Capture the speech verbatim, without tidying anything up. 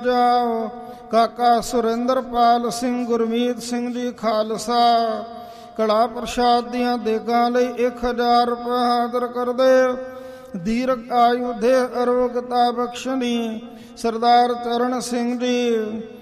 ਜਾਓ। ਕਾਕਾ ਸੁਰਿੰਦਰਪਾਲ ਸਿੰਘ ਗੁਰਮੀਤ ਸਿੰਘ ਜੀ ਖਾਲਸਾ ਕੜਾ ਪ੍ਰਸ਼ਾਦ ਦੀਆਂ ਦੇਗਾਂ ਲਈ ਇੱਕ ਹਜ਼ਾਰ ਰੁਪਏ ਹਾਜ਼ਰ ਕਰਦੇ। ਦੀਰਘ ਆਯੁ ਦੇ ਅਰੋਗਤਾ ਬਖਸ਼ਣੀ। ਸਰਦਾਰ ਚਰਨ ਸਿੰਘ ਜੀ